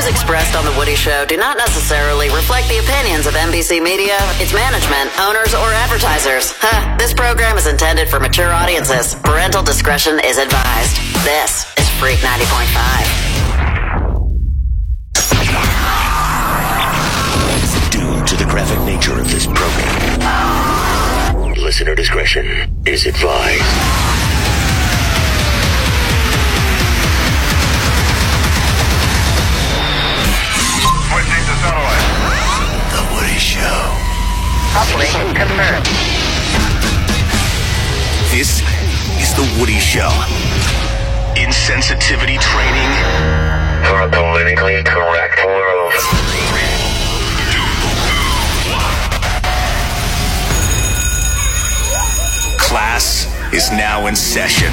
views expressed on The Woody Show do not necessarily reflect the opinions of NBC Media, its management, owners, or advertisers. This program is intended for mature audiences. Parental discretion is advised. This is Freak 90.5. Due to the graphic nature of this program, listener discretion is advised. Switching to satellite. The Woody Show. Uplink confirmed. This is The Woody Show. Insensitivity training For a politically correct world. class is now in session.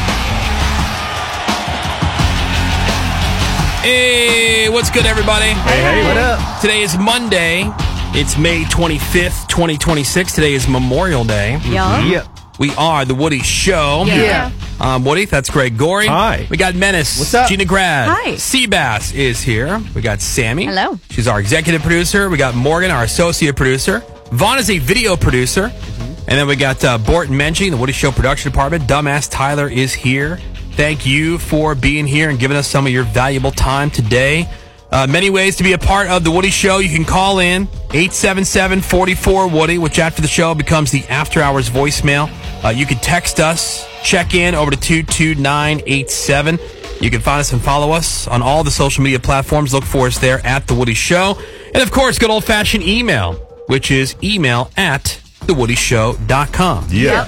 Hey, what's good, everybody? Hey, what up? Today is Monday. It's May 25th, 2026. Today is Memorial Day. Yep. We are The Woody Show. Yeah. Woody, that's Greg Gorey. Hi. We got Menace. What's up? Gina Grad. Hi. Seabass is here. We got Sammy. Hello. She's our executive producer. We got Morgan, our associate producer. Vaughn is a video producer. And then we got Borton Menchie, the Woody Show production department. Dumbass Tyler is here. Thank you for being here and giving us some of your valuable time today. Many ways to be a part of the Woody Show. You can call in 877-44-WOODY, which after the show becomes the After Hours voicemail. You can text us, check in over to 22987. You can find us and follow us on all the social media platforms. Look for us there at The Woody Show. And, of course, good old-fashioned email, which is email@thewoodyshow.com. Yeah.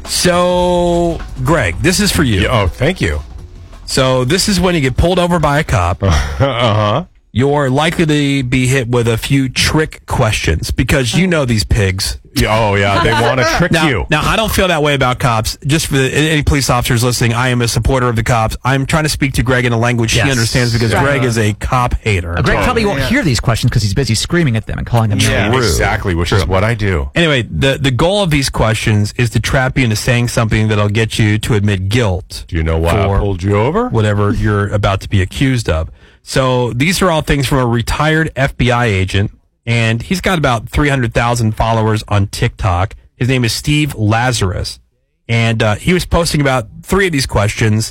So, Greg, this is for you. Yeah. Oh, thank you. So this is when you get pulled over by a cop. Uh-huh. You're likely to be hit with a few trick questions because you know these pigs. Oh, yeah. They want to trick you. Now, I don't feel that way about cops. Just for any police officers listening, I am a supporter of the cops. I'm trying to speak to Greg in a language he understands because Greg is a cop hater. Greg probably won't hear these questions because he's busy screaming at them and calling them rude. Exactly, which is what I do. Anyway, the goal of these questions is to trap you into saying something that'll get you to admit guilt. Do you know why I pulled you over? Whatever you're about to be accused of. So these are all things from a retired FBI agent, and he's got about 300,000 followers on TikTok. His name is Steve Lazarus, and he was posting about 3 of these questions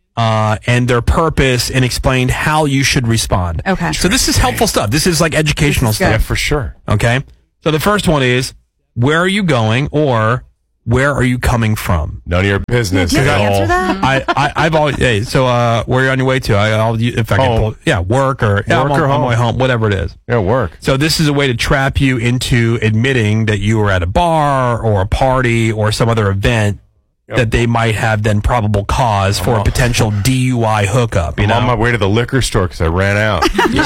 and their purpose and explained how you should respond. Okay. So this is helpful stuff. This is like educational stuff. Yeah, for sure. Okay. So the first one is, where are you going, or where are you coming from? None of your business. Can you at answer all. that? I've always, hey, so where are you on your way to? If I can pull, work or Work I'm or on my home. way home, whatever it is. Yeah, work. So this is a way to trap you into admitting that you were at a bar or a party or some other event that they might have then probable cause for a potential DUI hookup. You I'm know, on my way to the liquor store because I ran out.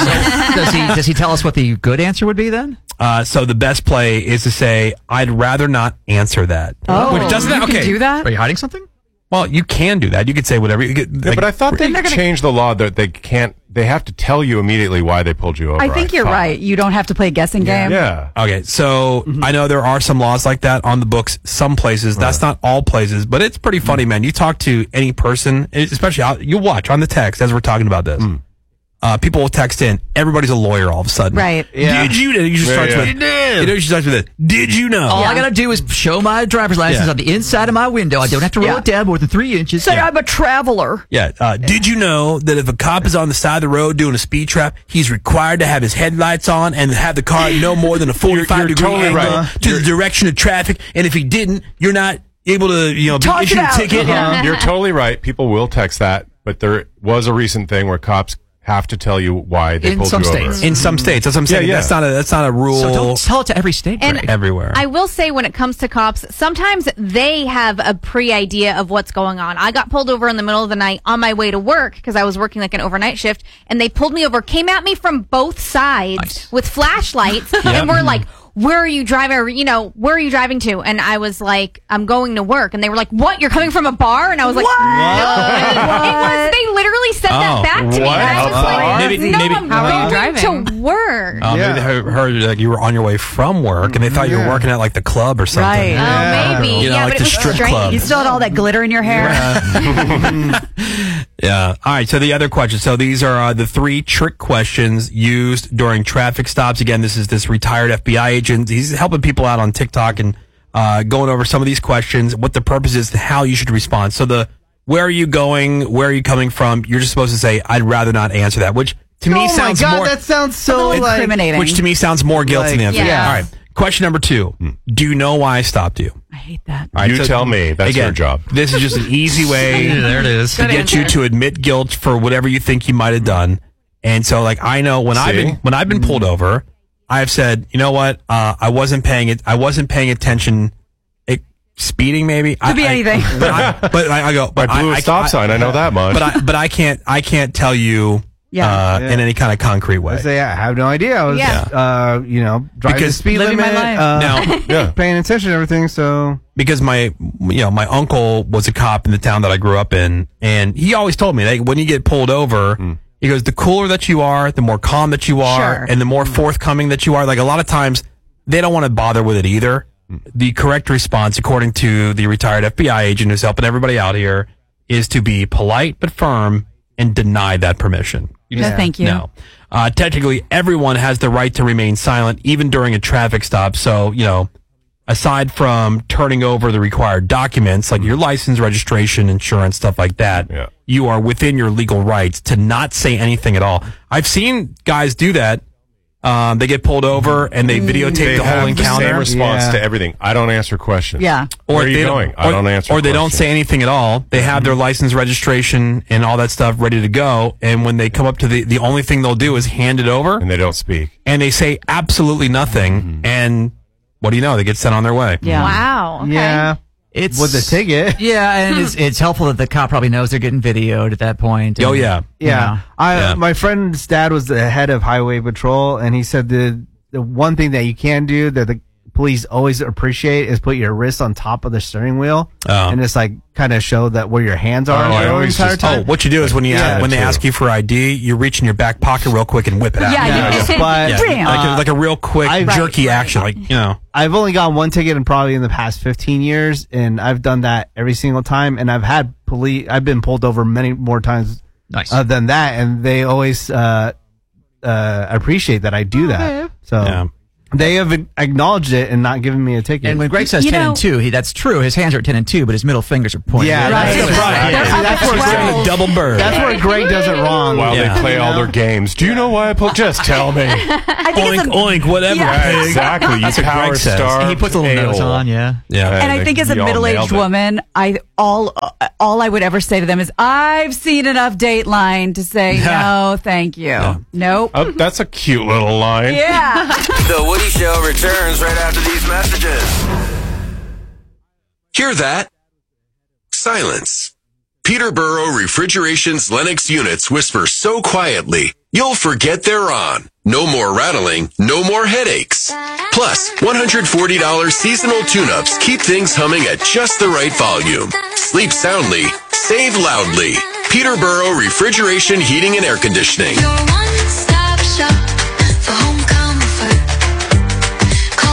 Does he tell us what the good answer would be then? so the best play is to say, I'd rather not answer that. Oh, Which doesn't you okay. can do that? Are you hiding something? Well, you can do that. You could say whatever. You could, Yeah, but I thought they changed the law that they can't. They have to tell you immediately why they pulled you over. I think you're thought. right. You don't have to play a guessing game. Yeah. Okay, so I know there are some laws like that on the books, some places. That's not all places, but it's pretty funny, man. You talk to any person, especially you watch on the text as we're talking about this. People will text in. Everybody's a lawyer all of a sudden. Right. Yeah. Did you? You just starts with. You did. You know, she starts with it. Did you know? All I gotta do is show my driver's license on the inside of my window. I don't have to roll it down more than 3 inches. Say I'm a traveler. Yeah. Did you know that if a cop is on the side of the road doing a speed trap, he's required to have his headlights on and have the car no more than a 45-degree totally angle right. to the direction of traffic? And if he didn't, you're not able to, be Talk it issued a out. ticket. You're totally right. People will text that, but there was a recent thing where cops have to tell you why they In pulled some you states. over. In some states, that's what I'm saying. Yeah. That's not a rule So don't tell it to every state, And Greg. everywhere. I will say when it comes to cops, sometimes they have a pre-idea of what's going on. I got pulled over in the middle of the night on my way to work because I was working like an overnight shift, and they pulled me over, came at me from both sides with flashlights, and were like, where are you driving? Or, where are you driving to? And I was like, I'm going to work. And they were like, what? You're coming from a bar? And I was like, no. They literally said that back to me. What? And I was like, Maybe- I'm How are you going driving? to work. Maybe they heard that you were on your way from work, and they thought you were working at like the club or something. Right. Oh, maybe. You know, Yeah, like but the it was strip strange. club. You still had all that glitter in your hair. Yeah. All right. So the other questions. So these are the 3 trick questions used during traffic stops. Again, this is this retired FBI agent. He's helping people out on TikTok and going over some of these questions, what the purpose is, and how you should respond. So where are you going? Where are you coming from? You're just supposed to say, I'd rather not answer that, which to me sounds more... that sounds so incriminating. Which to me sounds more guilty than answer. Yeah. All right. Question number 2. Do you know why I stopped you? I hate that. All right, You tell me. That's your job. This is just an easy way There it is. to get you to admit guilt for whatever you think you might have done. And so, like, I know when I've been pulled over, I've said, you know what, I wasn't paying attention. Speeding, maybe Could be anything. But I go. But I blew a stop sign. I know that much. But I can't tell you. In any kind of concrete way. I say I have no idea. I was, driving the speed living limit, my life. paying attention to everything. So because my uncle was a cop in the town that I grew up in, and he always told me that when you get pulled over, he goes, the cooler that you are, the more calm that you are, and the more forthcoming that you are. Like a lot of times, they don't want to bother with it either. The correct response, according to the retired FBI agent who's helping everybody out here, is to be polite but firm and deny that permission. No, thank you. No. Technically, everyone has the right to remain silent, even during a traffic stop. So, aside from turning over the required documents, like your license, registration, insurance, stuff like that, you are within your legal rights to not say anything at all. I've seen guys do that. They get pulled over and they videotape the whole encounter. Same response to everything. I don't answer questions. Yeah. Where are you going? I don't answer Or they don't questions. say anything at all. They have their license, registration, and all that stuff ready to go. And when they come up to the only thing they'll do is hand it over. And they don't speak. And they say absolutely nothing. And what do you know? They get sent on their way. Yeah. Wow. Okay. yeah, It's with the ticket. Yeah, and it's helpful that the cop probably knows they're getting videoed at that point. Oh, and, yeah. Yeah. Yeah. My friend's dad was the head of highway patrol, and he said the one thing that you can do that the police always appreciate is put your wrist on top of the steering wheel and just like kind of show that where your hands are the entire time. What you do is when they ask you for ID, you reach in your back pocket real quick and whip it out. Like a real quick jerky action, I've only gotten one ticket in probably in the past 15 years, and I've done that every single time, and I've been pulled over many more times than that, and they always appreciate that I do that. So they have acknowledged it and not given me a ticket. And when Greg says 10 and 2, that's true. His hands are at 10 and 2, but his middle fingers are pointing. Yeah, that's where Greg double bird. That's where Greg does it wrong. While they play all their games. Do you know why I pulled? Just tell me. Oink, oink, whatever. Yeah, exactly. You That's what power Greg says. star. He puts a little nose on, Yeah. And I think as a middle-aged woman, all I would ever say to them is, I've seen enough Dateline to say, no, thank you. Nope. Oh, that's a cute little line. Yeah. The Woody Show returns right after these messages. Hear that? Silence. Peterborough Refrigeration's Lennox units whisper so quietly, you'll forget they're on. No more rattling, no more headaches. Plus, $140 seasonal tune-ups keep things humming at just the right volume. Sleep soundly, save loudly. Peterborough Refrigeration Heating and Air Conditioning. Your one-stop shop for home comfort. Call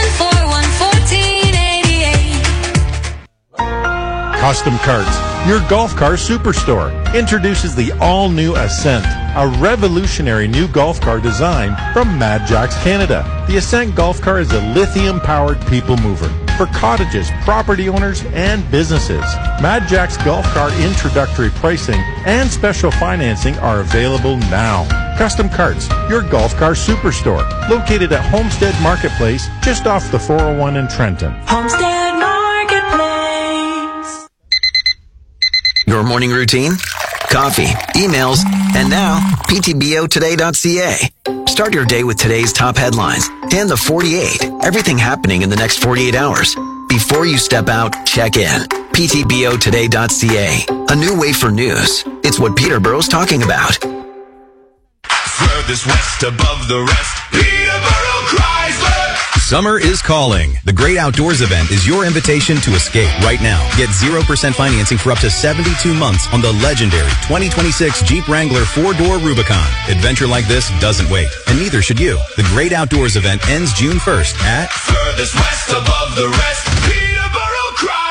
741-1488. Custom Carts, your golf car superstore, introduces the all-new Ascent, a revolutionary new golf car design from Mad Jacks Canada. The Ascent golf car is a lithium-powered people mover for cottages, property owners, and businesses. Mad Jacks golf car introductory pricing and special financing are available now. Custom Carts, your golf car superstore, located at Homestead Marketplace, just off the 401 in Trenton. Homestead Marketplace. Your morning routine? Coffee, emails, and now ptbotoday.ca. Start your day with today's top headlines and the 48. Everything happening in the next 48 hours. Before you step out, check in. ptbotoday.ca. A new way for news. It's what Peterborough's talking about. Furthest west above the rest, Peterborough Chrysler. Summer is calling. The Great Outdoors event is your invitation to escape right now. Get 0% financing for up to 72 months on the legendary 2026 Jeep Wrangler 4-door Rubicon. Adventure like this doesn't wait, and neither should you. The Great Outdoors event ends June 1st at Furthest west above the rest, Peterborough Chrysler.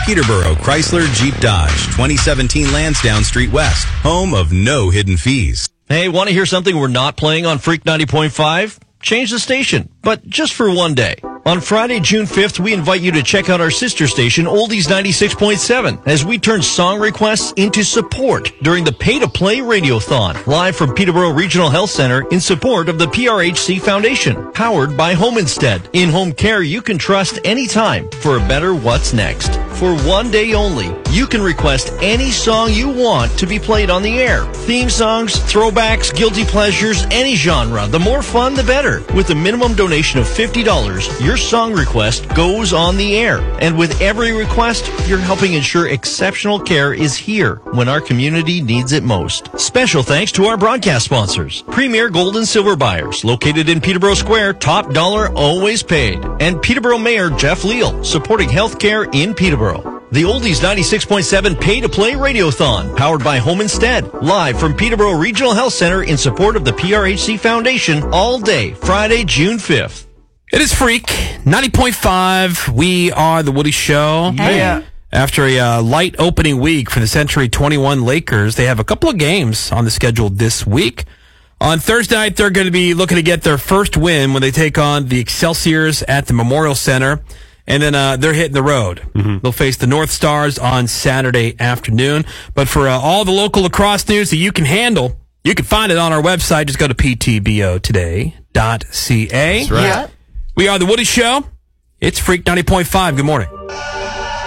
Peterborough Chrysler Jeep Dodge, 2017 Lansdowne Street West, home of no hidden fees. Hey, want to hear something we're not playing on Freak 90.5? Change the station, but just for one day. On Friday, June 5th, we invite you to check out our sister station, Oldies 96.7, as we turn song requests into support during the Pay to Play Radiothon, live from Peterborough Regional Health Center in support of the PRHC Foundation, powered by Home Instead. In-home care you can trust anytime for a better what's next. For one day only, you can request any song you want to be played on the air. Theme songs, throwbacks, guilty pleasures, any genre. The more fun, the better. With a minimum donation of $50, your song request goes on the air. And with every request, you're helping ensure exceptional care is here when our community needs it most. Special thanks to our broadcast sponsors. Premier Gold and Silver Buyers, located in Peterborough Square, top dollar always paid. And Peterborough Mayor Jeff Leal, supporting healthcare in Peterborough. The Oldies 96.7 Pay-to-Play Radiothon, powered by Home Instead, live from Peterborough Regional Health Center in support of the PRHC Foundation, all day, Friday, June 5th. It is Freak 90.5. We are the Woody Show. Hey. After a light opening week for the Century 21 Lakers, they have a couple of games on the schedule this week. On Thursday night, they're going to be looking to get their first win when they take on the Excelsiors at the Memorial Center. And then they're hitting the road. Mm-hmm. They'll face the North Stars on Saturday afternoon. But for all the local lacrosse news that you can handle, you can find it on our website. Just go to ptbotoday.ca. That's right. Yeah. We are the Woody Show. It's Freak 90.5. Good morning.